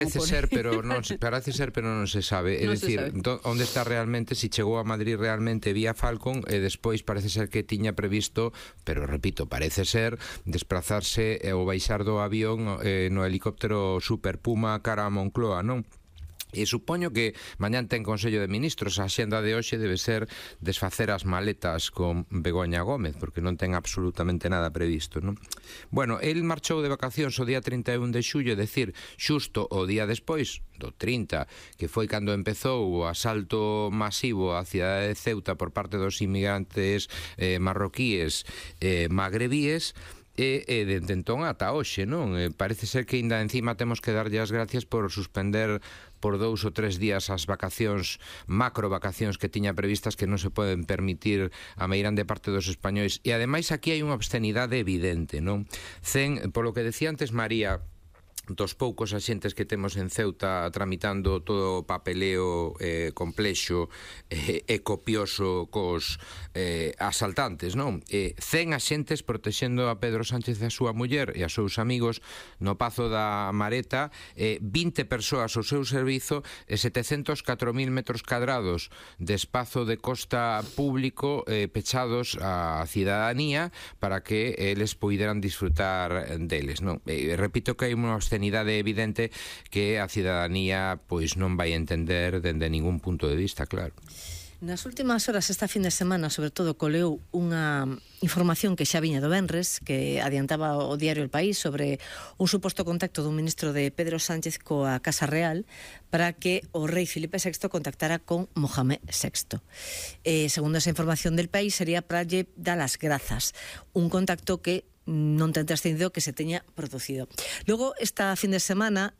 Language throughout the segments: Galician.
Parece ser, pero non se sabe. É dicir, onde está realmente, se chegou a Madrid realmente vía Falcon, e despois parece ser que tiña previsto, pero repito, parece ser desplazarse ou baixar do avión no helicóptero Super Puma cara a Moncloa, non? E supoño que mañán ten Consello de Ministros. A axenda de hoxe debe ser desfacer as maletas con Begoña Gómez, porque non ten absolutamente nada previsto, non? Bueno, el marchou de vacacións o día 31 de xullo, é dicir, xusto o día despois do 30, que foi cando empezou o asalto masivo á cidade de Ceuta por parte dos inmigrantes marroquíes magrebíes. E dende entón ata hoxe, non? Parece ser que ainda encima temos que darlle as gracias por suspender por 2 ou 3 días as vacacións, macro vacacións que tiña previstas, que non se poden permitir a meirande parte dos españois. E ademais aquí hai unha obscenidade evidente, non? Polo que decía antes María, dos poucos axentes que temos en Ceuta tramitando todo o papeleo complexo e copioso cos asaltantes, non? 100 axentes protexendo a Pedro Sánchez e a súa muller e a seus amigos no Pazo da Mareta, 20 persoas ao seu servizo e 704.000 metros cadrados de espazo de costa público pechados á cidadanía para que eles poideran disfrutar deles, non? Repito que hai unha obscenidade evidente que a cidadanía pois non vai entender dende ningún punto de vista, claro. Nas últimas horas, esta fin de semana, sobre todo, coleu unha información que xa viña do venres, que adiantaba o diario El País sobre un suposto contacto dun ministro de Pedro Sánchez coa Casa Real para que o rei Filipe VI contactara con Mohamed VI. Segundo esa información del País, sería para lle dar as grazas. Un contacto que non ten trascendido que se teña producido. Logo, esta fin de semana,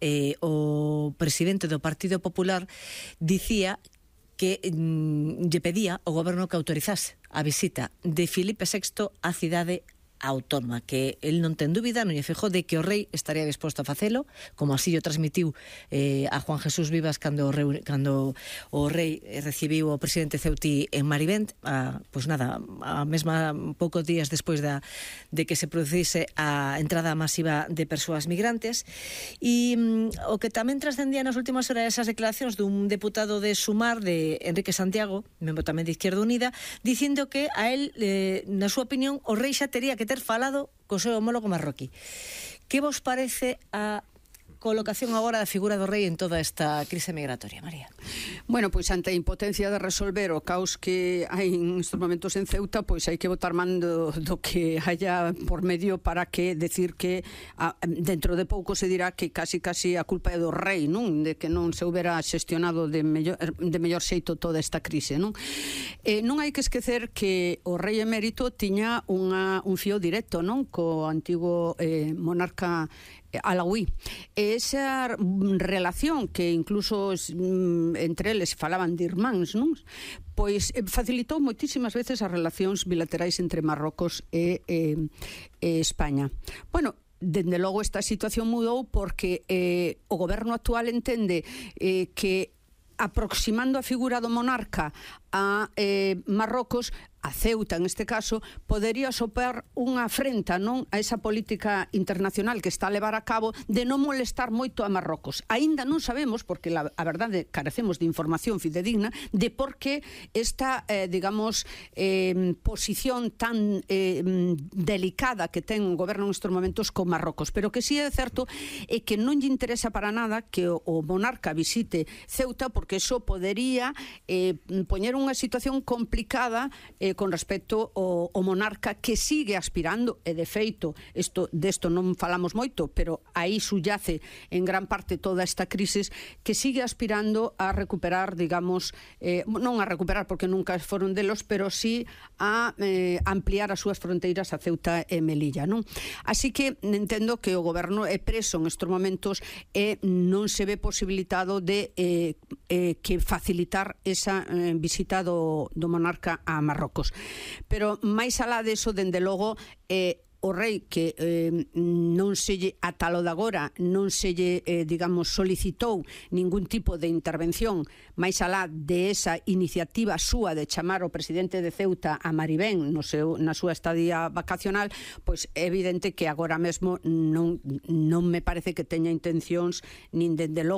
o presidente do Partido Popular dicía que lle pedía ao goberno que autorizase a visita de Filipe VI á cidade autónoma, que el non ten dúbida, non lle fijou de que o rei estaría disposto a facelo, como así o transmitiu a Juan Jesús Vivas cando o rei recibiu o presidente ceutí en Marivent, pois nada, a mesma poucos días despois de que se producise a entrada masiva de persoas migrantes. E o que tamén trascendía nas últimas horas esas declaracións dun deputado de Sumar, de Enrique Santiago, membro tamén de Izquierda Unida, dicindo que a él, na súa opinión, o rei xa tería que ter falado co seu homólogo marroquí. Que vos parece a colocación agora da figura do rei en toda esta crise migratoria, María? Bueno, pois ante a impotencia de resolver o caos que hai en estes momentos en Ceuta, pois hai que botar man do que haya por medio para que decir que dentro de pouco se dirá que casi a culpa é do rei, non? De que non se houbera xestionado de mellor xeito toda esta crise, non? Non hai que esquecer que o rei emérito tiña un fío directo, non? Co antigo monarca alauí. Esa relación que incluso entre eles falaban de irmáns, non? Pois facilitou moitísimas veces as relacións bilaterais entre Marrocos e España. Bueno, dende logo esta situación mudou porque o goberno actual entende que aproximando a figura do monarca a Marrocos, a Ceuta en este caso, podería sopar unha afrenta, non, a esa política internacional que está a levar a cabo de non molestar moito a Marrocos. Aínda non sabemos, porque a verdade carecemos de información fidedigna, de por que esta, digamos, posición tan delicada que ten o goberno nestes momentos con Marrocos. Pero que sí é certo é que non lle interesa para nada que o monarca visite Ceuta, porque eso podería poñer unha situación complicada con respecto ao monarca que sigue aspirando, e de feito desto non falamos moito, pero aí subyace en gran parte toda esta crisis, que sigue aspirando a recuperar, digamos, non a recuperar porque nunca foron delos, pero sí a ampliar as súas fronteiras a Ceuta e Melilla, non? Así que entendo que o goberno é preso en estes momentos e non se ve posibilitado de que facilitar esa visita do monarca a Marrocos. Pero máis alá deso, dende logo, o rei que non se lle ata lo de agora non se lle, digamos, solicitou ningún tipo de intervención máis alá de esa iniciativa súa de chamar o presidente de Ceuta a Marivén na súa estadía vacacional, pois é evidente que agora mesmo non me parece que teña intencións nin dende logo